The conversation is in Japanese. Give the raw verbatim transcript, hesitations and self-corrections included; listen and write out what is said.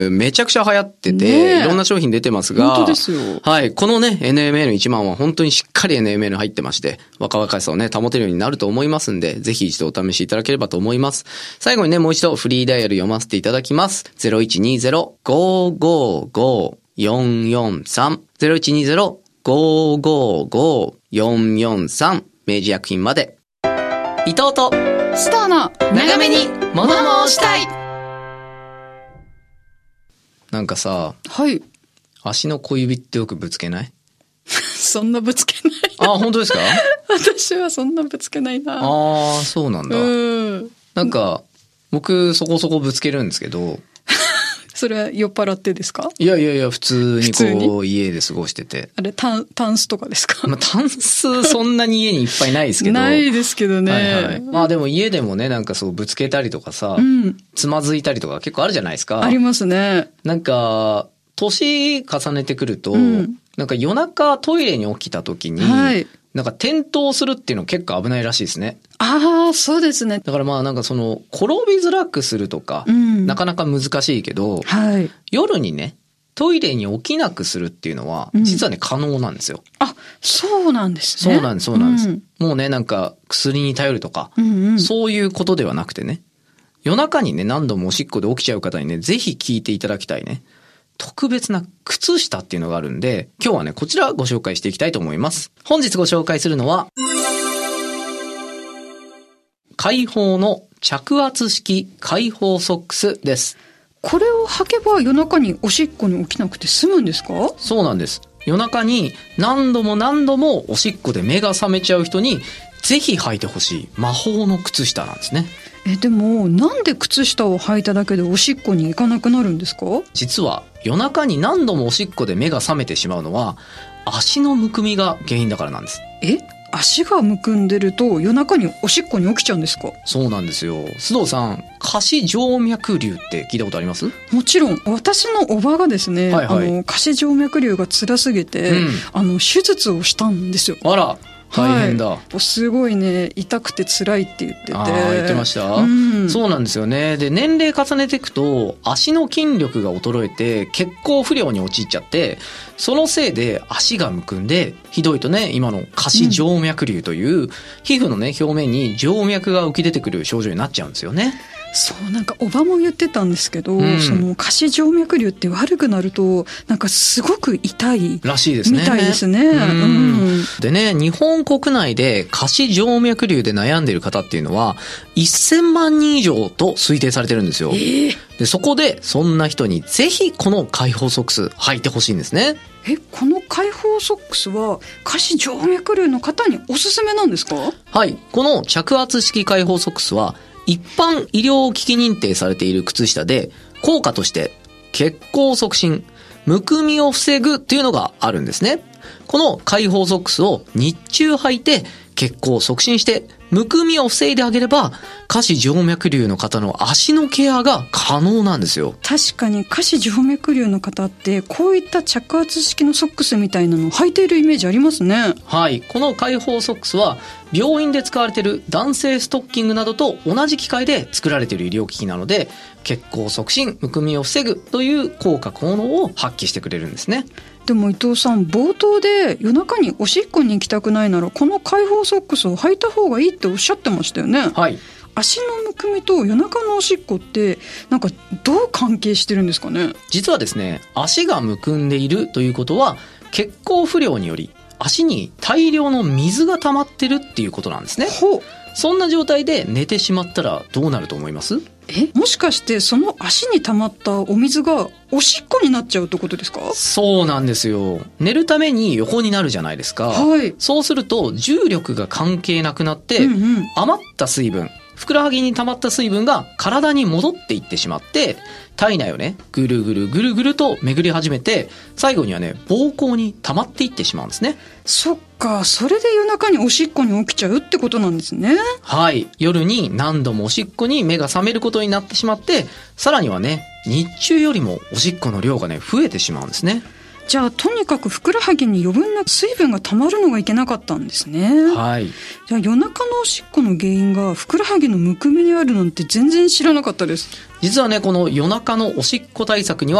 めちゃくちゃ流行ってて、いろんな商品出てますが、 本当ですよ。 はい。このね、エヌエムエルいちまんは本当にしっかり エヌエムエル 入ってまして、若々しさをね、保てるようになると思いますんで、ぜひ一度お試しいただければと思います。最後にね、もう一度フリーダイヤル読ませていただきます。ゼロいちにゼロ ごーごーごー よんよんさん ゼロいちにゼロ ごーごーごー よんよんさん明治薬品まで。伊藤とスターの長めに物申したい。なんかさ、 はい。 足の小指ってよくぶつけない？ そんなぶつけない。 あ、本当ですか？ 私はそんなぶつけないな。 ああ、そうなんだ。 うん。 なんか、僕そこそこぶつけるんですけど。 それは酔っ払ってですか？ いやいやいや、普通にこう、家で過ごしてて。 あれ、タン、タンスとかですか？ まあ、タンスそんなに家にいっぱいないですけど。 ないですけどね。 はいはい。まあでも家でもね、なんかそうぶつけたりとかさ、うん、つまずいたりとか結構あるじゃないですか。 ありますね。 なんか、年重ねてくると、うん、なんか夜中トイレに起きた時に、はい、なんか転倒するっていうの結構危ないらしいですね。 ああ、そうですね。 だからまあなんかその、転びづらくするとか、うん、なかなか難しいけど、はい、夜にね、トイレに起きなくするっていうのは、実はね、うん、可能なんですよ。 あ、そうなんですね。 そうなんです、そうなんです。うん、もうね、なんか薬に頼るとか、うんうん、そういうことではなくてね、夜中にね、何度もおしっこで起きちゃう方にね、ぜひ聞いていただきたいね。特別な靴下っていうのがあるんで、今日はね、こちらご紹介していきたいと思います。本日ご紹介するのは、開放の着圧式開放ソックスです。 これを履けば夜中におしっこに起きなくて済むんですか？ そうなんです。夜中に何度も何度もおしっこで目が覚めちゃう人にぜひ履いてほしい魔法の靴下なんですね。 え、でもなんで靴下を履いただけでおしっこに行かなくなるんですか？ 実は夜中に何度もおしっこで目が覚めてしまうのは足のむくみが原因だからなんです。 え？足がむくんでると夜中におしっこに起きちゃうんですか？ そうなんですよ。須藤さん、下肢静脈瘤って聞いたことあります？ もちろん。私のおばがですね、はいはい、あの下肢静脈瘤が辛すぎて、うん、あの手術をしたんですよ。 あら、大変だ、 はい、すごいね、痛くて辛いって言ってて。 ああ、言ってました、うん、そうなんですよね。で、年齢重ねていくと足の筋力が衰えて血行不良に陥っちゃって、そのせいで足がむくんで、ひどいとね、今の下肢静脈瘤という、うん、皮膚のね、表面に静脈が浮き出てくる症状になっちゃうんですよね。 そう、なんかおばも言ってたんですけど、うん、その下肢静脈瘤って悪くなるとなんかすごく痛いらしいですね。 みたいですね。うんうん、でね、日本国内で下肢静脈瘤で悩んでいる方っていうのはせんまんにん以上と推定されてるんですよ。えー、でそこでそんな人にぜひこの開放ソックス履いてほしいんですね。 え、この開放ソックスは下肢静脈瘤の方におすすめなんですか？ はい、この着圧式開放ソックスは一般医療機器認定されている靴下で、効果として血行促進、むくみを防ぐっていうのがあるんですね。この開放ソックスを日中履いて血行を促進してむくみを防いであげれば、下肢静脈瘤の方の足のケアが可能なんですよ。 確かに下肢静脈瘤の方ってこういった着圧式のソックスみたいなのを履いているイメージありますね。 はい、この開放ソックスは病院で使われている男性ストッキングなどと同じ機械で作られている医療機器なので、血行促進、むくみを防ぐという効果効能を発揮してくれるんですね。 でも伊藤さん、冒頭で夜中におしっこに行きたくないならこの開放ソックスを履いた方がいいっておっしゃってましたよね。 はい。 足のむくみと夜中のおしっこってなんかどう関係してるんですかね？ 実はですね、足がむくんでいるということは血行不良により足に大量の水が溜まってるっていうことなんですね。 ほう。 そんな状態で寝てしまったらどうなると思います？ え、もしかしてその足に溜まったお水がおしっこになっちゃうってことですか？ そうなんですよ。寝るために横になるじゃないですか。はい。そうすると重力が関係なくなって、うんうん、余った水分、ふくらはぎに溜まった水分が体に戻っていってしまって、体内をね、ぐるぐるぐるぐると巡り始めて、最後にはね、膀胱に溜まっていってしまうんですね。 そっか、それで夜中におしっこに起きちゃうってことなんですね。 はい。夜に何度もおしっこに目が覚めることになってしまって、さらにはね、日中よりもおしっこの量がね、増えてしまうんですね。 じゃあとにかくふくらはぎに余分な水分が溜まるのがいけなかったんですね。 はい。 じゃあ夜中のおしっこの原因がふくらはぎのむくみにあるなんて全然知らなかったです。 実はね、この夜中のおしっこ対策には